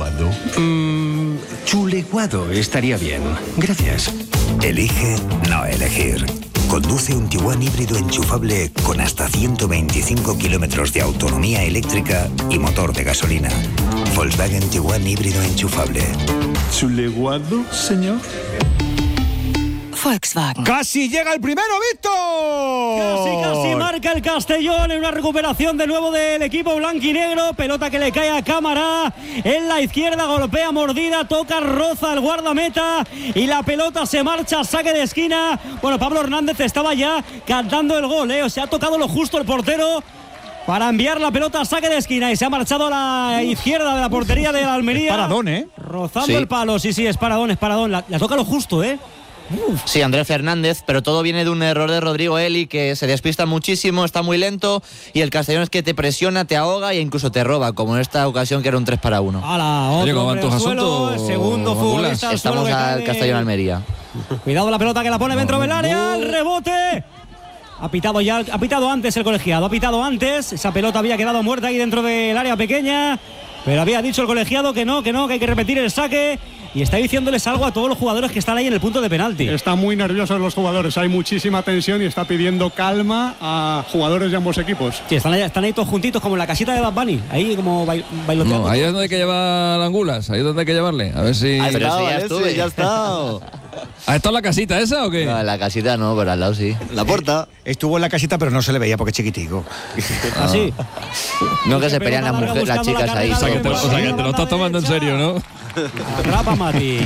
chuleguado? Chuleguado estaría bien. Gracias. Elige no elegir. Conduce un Tiguan híbrido enchufable con hasta 125 kilómetros de autonomía eléctrica y motor de gasolina. Volkswagen Tiguan híbrido enchufable. ¿Chuleguado, señor? Volkswagen. ¡Casi llega el primero, Víctor! Casi marca el Castellón en una recuperación de nuevo del equipo blanquinegro. Pelota que le cae a Cámara en la izquierda, golpea mordida, toca, roza al guardameta y la pelota se marcha a saque de esquina. Bueno, Pablo Hernández estaba ya cantando el gol, o sea, ha tocado lo justo el portero para enviar la pelota a saque de esquina y se ha marchado a la izquierda de la portería de la Almería. Paradón, rozando el palo, sí, es paradón. La toca lo justo, Sí, Andrés Fernández, pero todo viene de un error de Rodrigo Eli, que se despista muchísimo, está muy lento, y el Castellón es que te presiona, te ahoga e incluso te roba, como en esta ocasión que era un 3-1. Oye, ¿cómo van tus asuntos? Segundo futbolista. Estamos al Castellón Almería. Cuidado la pelota que la pone dentro del área, el rebote. Ha pitado antes el colegiado, esa pelota había quedado muerta ahí dentro del área pequeña, pero había dicho el colegiado que no, que hay que repetir el saque. Y está diciéndoles algo a todos los jugadores que están ahí en el punto de penalti. Están muy nerviosos los jugadores, hay muchísima tensión y está pidiendo calma a jugadores de ambos equipos. Sí, están ahí todos juntitos como en la casita de Bad Bunny, ahí como bailoteando. No, ahí es donde hay que llevar Angulas, ahí es donde hay que llevarle. A ver si... ya está. ¿Ha estado en la casita esa o qué? No, en la casita no, pero al lado sí. La puerta. Estuvo en la casita, pero no se le veía porque es chiquitico. ¿Así? No, que se pelean las chicas ahí. O sea, que te lo estás tomando en serio, ¿no? Rapa Matis.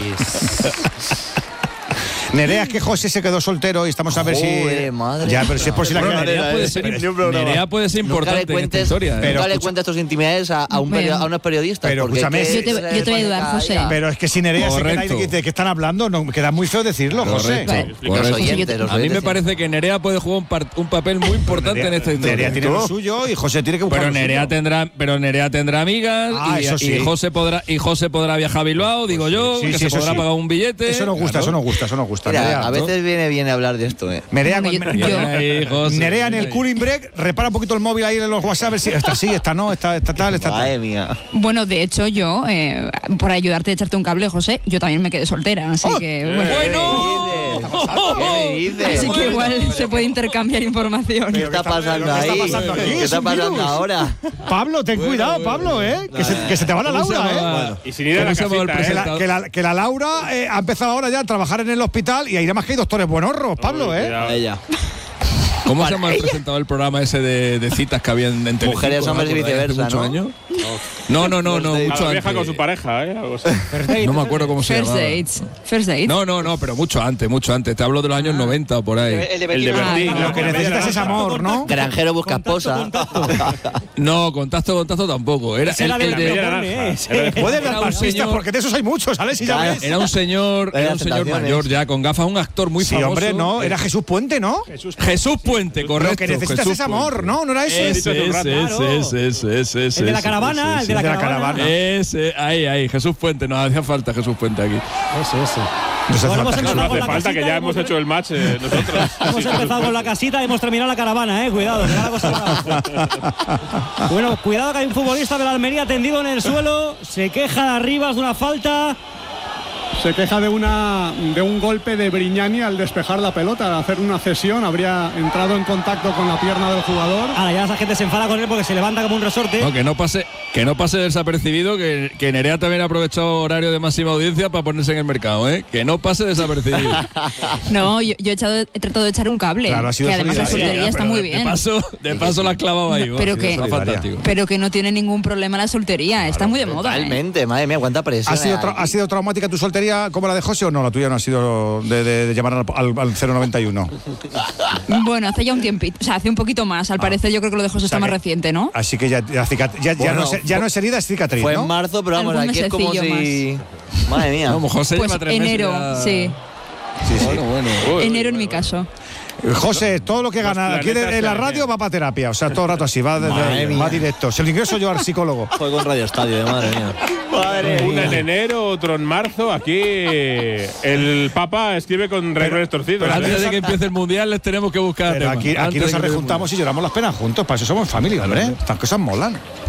Nerea, es que José se quedó soltero y estamos a ver si... Madre. Ya, pero si es por si la Nerea puede ser importante en esta historia. Nunca le cuentes tus intimidades a unos periodistas. Pero escúchame, yo te voy a ayudar, José. Pero es que si Nerea se queda ahí de que están hablando, no queda muy feo decirlo, José. A mí me parece que Nerea puede jugar un papel muy importante en esta historia. Nerea tiene lo suyo y José tiene que buscar. Pero Nerea tendrá amigas y José podrá viajar a Bilbao, digo yo, que se podrá pagar un billete. Eso nos gusta. Mira, a veces viene bien hablar de esto. Nerea en el cooling break repara un poquito el móvil ahí en los WhatsApp, a ver si está sí, está no, está tal. Madre mía. Bueno, de hecho yo, por ayudarte a echarte un cable, José, yo también me quedé soltera, así que... Así que igual se puede intercambiar información. ¿Qué está pasando ahí? ¿Qué está pasando ahora? Pablo, ten cuidado, Pablo, que se te va la Laura, Y sin ir a la casita, que la Laura ha empezado ahora ya a trabajar en el hospital y hay nada más que hay doctores buenorros, Pablo, Ella. ¿Cómo se llama el presentado el programa ese de citas que había en Telecinco? Mujeres, hombres y viceversa, ¿muchos ¿no? años? No, mucho vieja antes. con su pareja, algo así. No me acuerdo cómo se llama. First dates. No, pero mucho antes. Te hablo de los años 90 o por ahí. El de Bertín. Lo que necesitas es amor, ¿no? Granjero busca esposa. No, contacto tampoco. Era el de... Puedes dar más pistas porque de esos hay muchos, ¿sabes? Si ya ves. Era un señor mayor ya, con gafas, un actor muy famoso. Sí, hombre, no, era Jesús Puente, ¿no? Jesús Puente, correcto. Lo que necesitas es amor, ¿no? ¿No era ese? Ese. El de la caravana, el de la caravana. Ese, ahí, Jesús Puente, nos hacía falta Jesús Puente aquí. Ese. No hace falta que ya hemos hecho el match nosotros. Hemos empezado con la casita y hemos terminado la caravana, cuidado, que va la cosa. Bueno, cuidado que hay un futbolista de la Almería tendido en el suelo, se queja de Arribas de una falta. Se queja de un golpe de Brignani al despejar la pelota, al hacer una cesión, habría entrado en contacto con la pierna del jugador. Ahora ya esa gente se enfada con él porque se levanta como un resorte. No, que no pase desapercibido, que Nerea también ha aprovechado horario de máxima audiencia para ponerse en el mercado, que no pase desapercibido. No, yo he tratado de echar un cable, claro, que además la soltería está muy bien. De paso la has clavado ahí. Pero que no tiene ningún problema la soltería, está muy de moda. Totalmente, madre mía, cuánta presión. ¿Ha sido traumática tu soltería como la de José o no? La tuya no ha sido de llamar al 091. Bueno, hace ya un tiempito, o sea, hace un poquito más. Al parecer yo creo que lo de José está más reciente, ¿no? Así que ya no es herida, es cicatriz, fue ¿no? en marzo, pero vamos, aquí es como si... Madre mía. Como José pues lleva 3 meses enero, ya... sí. Bueno. Enero en mi caso. José, todo lo que gana aquí en la radio va para terapia, o sea, todo el rato así, va directo. Se lo ingreso yo al psicólogo. Fue con Radio Estadio, madre mía. Uno en enero, otro en marzo. Aquí el Papa escribe con renglones torcidos. Pero antes de que empiece el Mundial les tenemos que buscar. Pero aquí nos rejuntamos y lloramos las penas juntos, para eso somos familia, hombre. Estas cosas molan.